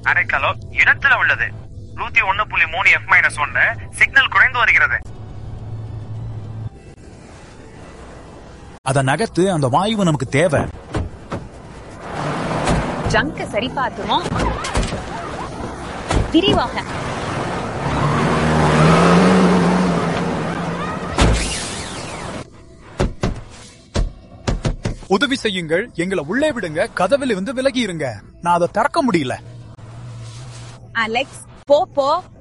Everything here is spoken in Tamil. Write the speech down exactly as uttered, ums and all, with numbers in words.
அரைக்கலோ இடத்துல உள்ளது. நூத்தி ஒன்னு புள்ளி மூணு எஃப் மைனஸ் ஒன்னு சிக்னல் குறைந்து வருகிறது. அத நகர்த்து, அந்த வாயு நமக்கு தேவை. ஜங்க சரி பார்த்துவோம். விரிவாக உதவி செய்யுங்கள், எங்களை உள்ளே விடுங்க, கதவில் இருந்து விலகி இருங்க. நான் அதை திறக்க முடியல. அலெக்ஸ், போ போ.